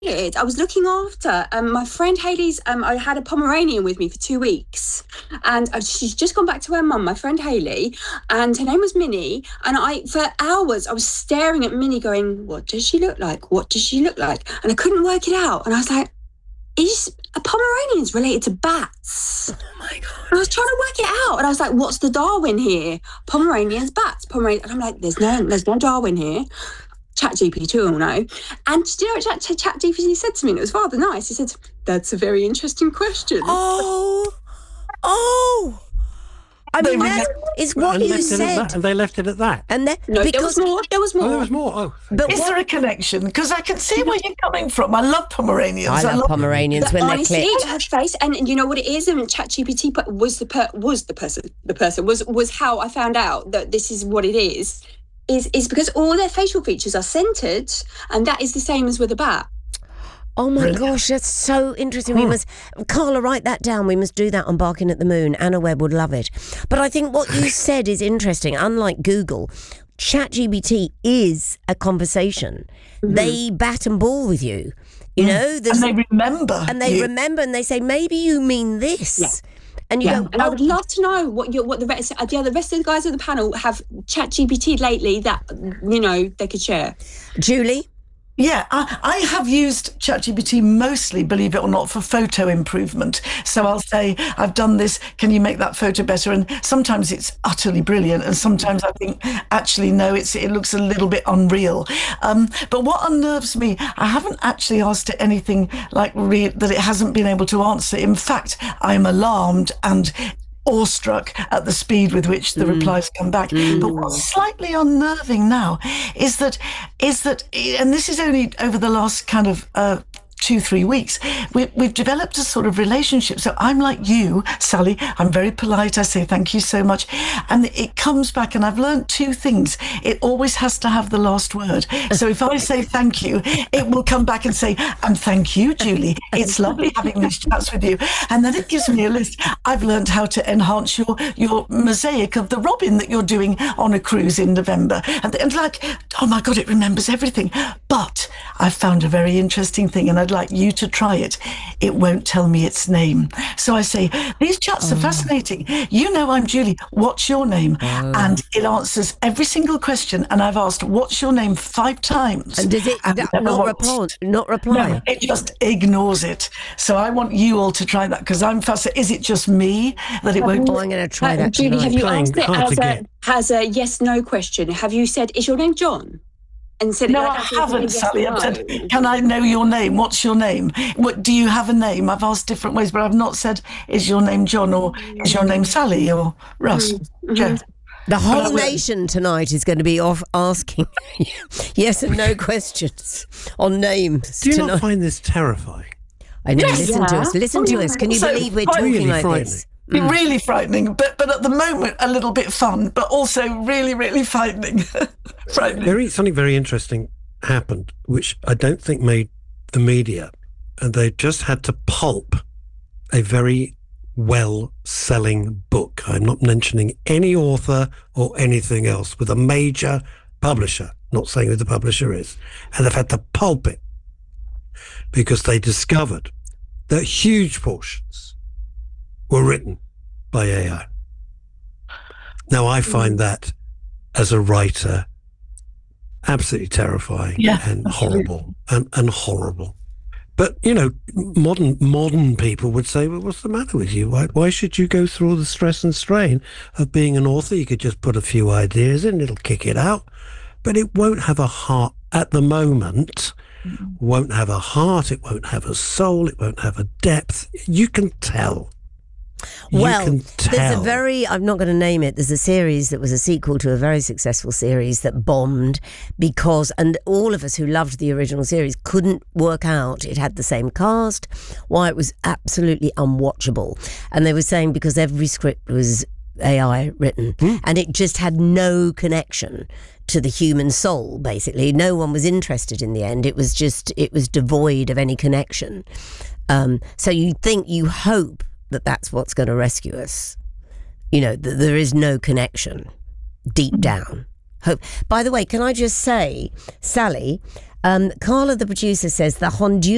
I was looking after my friend Hayley's. I had a Pomeranian with me for 2 weeks, and she's just gone back to her mum, my friend Hayley, and her name was Minnie. And for hours, I was staring at Minnie, going, "What does she look like? What does she look like?" And I couldn't work it out. And I was like, "Is a Pomeranian's related to bats?" Oh my God! And I was trying to work it out, and I was like, "What's the Darwin here? Pomeranians, bats, Pomeranian." And I'm like, "There's no Darwin here." ChatGPT will know. And do you know what ChatGPT said to me? And it was rather nice. He said, "That's a very interesting question." Oh! I mean, that is what you said. And they left it at that. And there was more. There was more. Oh, there was more. Oh, but is there a connection? Because I can see where you're coming from. I love Pomeranians. I love Pomeranians when they're clipped. Her face, and you know what it is? And ChatGPT was how I found out that this is what it is. Is because all their facial features are centered, and that is the same as with a bat. Oh my gosh, that's so interesting. We must, Carla, write that down. We must do that on Barking at the Moon. Anna Webb would love it. But I think what you said is interesting. Unlike Google, ChatGPT is a conversation. Mm-hmm. They bat and ball with you. You know, and they remember. And they remember, and they say, "Maybe you mean this." Yeah. And you go, and I would love to know what the rest of the guys on the panel have ChatGPT lately that they could share. Julie? Yeah, I have used ChatGPT mostly, believe it or not, for photo improvement. So I'll say, "I've done this, can you make that photo better?" And sometimes it's utterly brilliant, and sometimes I think, actually, no, it looks a little bit unreal. But what unnerves me, I haven't actually asked it anything like that it hasn't been able to answer. In fact, I'm alarmed and awestruck at the speed with which the replies come back. But what's slightly unnerving now is that, and this is only over the last kind of 2-3 weeks, we've developed a sort of relationship. So I'm like you, Sally, I'm very polite, I say thank you so much, and it comes back, and I've learned 2 things. It always has to have the last word. So if I say thank you, it will come back and say, "And thank you, Julie, it's lovely having these chats with you." And then it gives me a list. I've learned how to enhance your mosaic of the robin that you're doing on a cruise in November, and like, oh my God, it remembers everything. But I've found a very interesting thing, and I'd like you to try it. It won't tell me its name. So I say, "These chats are fascinating. You know I'm Julie. What's your name?" And it answers every single question. And I've asked, "What's your name?" 5 times. And does it not reply? No, it just ignores it. So I want you all to try that, because I'm fascinated. Is it just me that it won't? Oh, I'm going to try that Julie, tonight. have you asked it as a yes/no question? Have you said, "Is your name John?" And said, "No, I haven't, Sally. I've said, "Can I know your name? What's your name? What do you have a name?" I've asked different ways, but I've not said, "Is your name John?" or "Is your name Sally?" or "Russ." Joe. The whole nation tonight is going to be off asking yes and no questions on names. Do you not find this terrifying? I know. Listen to us. Listen to us. Can you believe we're talking like this? Really frightening, but at the moment a little bit fun, but also really, really frightening. Frightening. Something very interesting happened, which I don't think made the media, and they just had to pulp a very well-selling book. I'm not mentioning any author or anything else, with a major publisher, not saying who the publisher is, and they've had to pulp it because they discovered that huge portions were written by AI. Now, I find that, as a writer, absolutely terrifying and horrible and horrible. But, modern people would say, "Well, what's the matter with you? Why should you go through all the stress and strain of being an author? You could just put a few ideas in, it'll kick it out." But it won't have a heart at the moment. Won't have a heart, it won't have a soul, it won't have a depth. You can tell. Well, there's I'm not going to name it, there's a series that was a sequel to a very successful series that bombed and all of us who loved the original series couldn't work out, it had the same cast, why it was absolutely unwatchable. And they were saying because every script was AI written and it just had no connection to the human soul, basically. No one was interested in the end. It was devoid of any connection. So you hope that's what's going to rescue us. There is no connection deep down. Hope. By the way, can I just say, Sally, Carla, the producer, says the Honduran